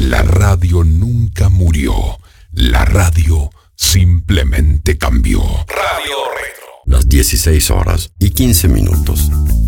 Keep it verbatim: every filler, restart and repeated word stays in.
La radio nunca murió. La radio simplemente cambió. Radio Retro. Las dieciséis horas y quince minutos.